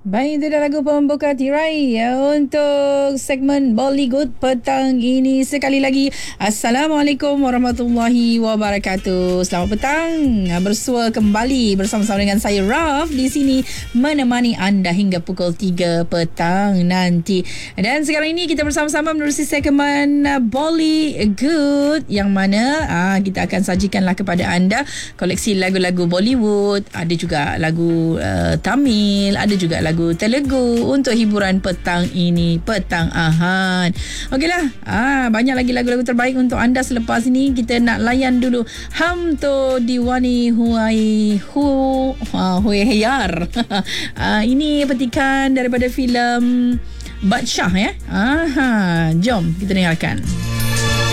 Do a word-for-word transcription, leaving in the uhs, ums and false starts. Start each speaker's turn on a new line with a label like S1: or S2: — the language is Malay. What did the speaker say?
S1: Baik, itu dah lagu pembuka tirai ya, untuk segmen Bollywood petang ini. Sekali lagi, Assalamualaikum warahmatullahi wabarakatuh. Selamat petang. Bersua kembali bersama-sama dengan saya Raf di sini menemani anda hingga pukul tiga petang nanti. Dan sekarang ini kita bersama-sama menerusi segmen Bollywood, yang mana ah, kita akan sajikanlah kepada anda koleksi lagu-lagu Bollywood. Ada juga lagu uh, Tamil, ada juga lagu lagu Telugu untuk hiburan petang ini, petang Ahad. Okeylah, ah, banyak lagi lagu-lagu terbaik untuk anda. Selepas ini kita nak layan dulu Hum To Diwani Huai Hu uh, Hui Hayar. ah, ini petikan daripada filem Badshah ya. Aha, jom kita dengarkan.